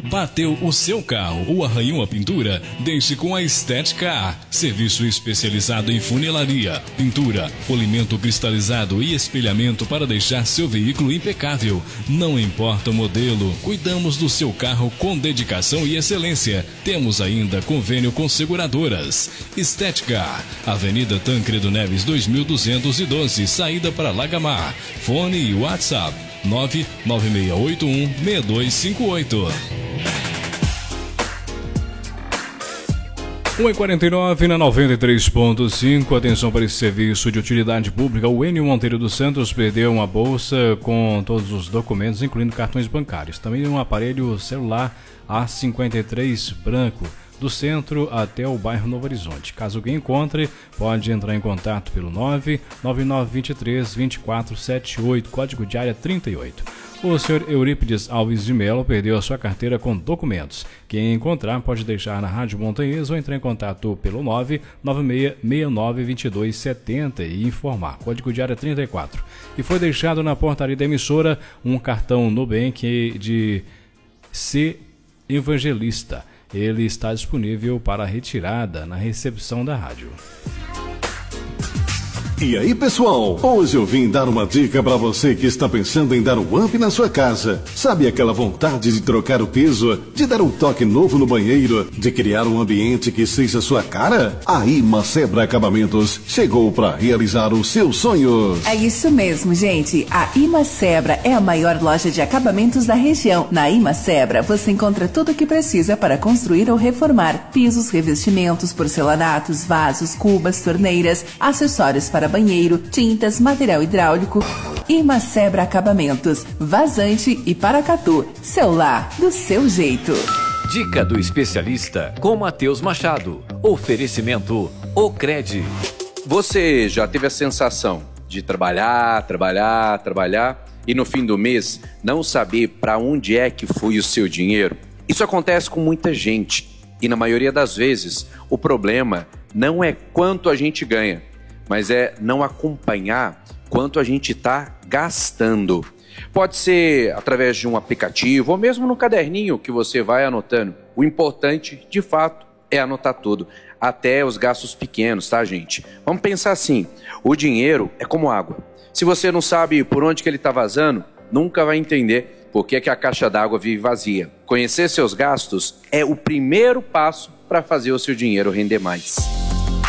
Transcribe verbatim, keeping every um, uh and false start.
Bateu o seu carro ou arranhou a pintura? Deixe com a Estética. Serviço especializado em funilaria, pintura, polimento cristalizado e espelhamento para deixar seu veículo impecável. Não importa o modelo, cuidamos do seu carro com dedicação e excelência. Temos ainda convênio com seguradoras. Estética, Avenida Tancredo Neves dois mil duzentos e doze, saída para Lagamar. Fone e WhatsApp nove nove seis oito um seis dois cinco oito. um e quarenta e nove na noventa e três ponto cinco. Atenção para esse serviço de utilidade pública. O Enio Monteiro dos Santos perdeu uma bolsa com todos os documentos, incluindo cartões bancários. Também um aparelho celular A cinquenta e três branco, do centro até o bairro Novo Horizonte. Caso alguém encontre, pode entrar em contato pelo nove nove nove dois três dois quatro sete oito, código de área trinta e oito. O senhor Eurípides Alves de Melo perdeu a sua carteira com documentos. Quem encontrar pode deixar na Rádio Montanhês ou entrar em contato pelo nove nove seis seis nove dois dois sete zero e informar. Código de área trinta e quatro. E foi deixado na portaria da emissora um cartão Nubank de C Evangelista. Ele está disponível para retirada na recepção da rádio. E aí, pessoal? Hoje eu vim dar uma dica para você que está pensando em dar um up na sua casa. Sabe aquela vontade de trocar o piso, de dar um toque novo no banheiro, de criar um ambiente que seja sua cara? A Imacebra Acabamentos chegou para realizar os seus sonhos. É isso mesmo, gente. A Imacebra é a maior loja de acabamentos da região. Na Imacebra você encontra tudo o que precisa para construir ou reformar: pisos, revestimentos, porcelanatos, vasos, cubas, torneiras, acessórios para banheiro, tintas, material hidráulico. Imacebra Acabamentos, vazante e paracatu. Seu lar, do seu jeito. Dica do especialista com Matheus Machado. Oferecimento Ocred. Você já teve a sensação de trabalhar, trabalhar, trabalhar e no fim do mês não saber para onde é que foi o seu dinheiro? Isso acontece com muita gente e na maioria das vezes o problema não é quanto a gente ganha, mas é não acompanhar quanto a gente está gastando. Pode ser através de um aplicativo ou mesmo no caderninho que você vai anotando. O importante, de fato, é anotar tudo, até os gastos pequenos, tá, gente? Vamos pensar assim, o dinheiro é como água. Se você não sabe por onde que ele está vazando, nunca vai entender por que que a caixa d'água vive vazia. Conhecer seus gastos é o primeiro passo para fazer o seu dinheiro render mais.